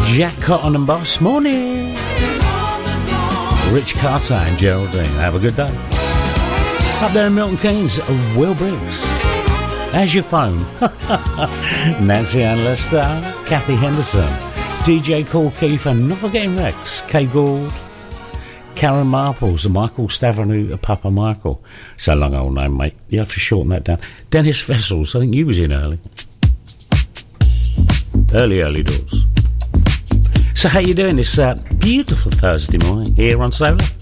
Jack Cotton and Boss. Morning. Rich Carter and Geraldine. Have a good day. Up there in Milton Keynes, Will Briggs. As your phone. Nancy Ann Lester, Kathy Henderson, DJ Cool Keith, and not forgetting Rex, Kay Gould, Karen Marples, and Michael Stavranu, Papa Michael. So long old name, mate. You have to shorten that down. Dennis Vessels, I think you was in early. Early doors. So how you doing this beautiful Thursday morning here on Solar?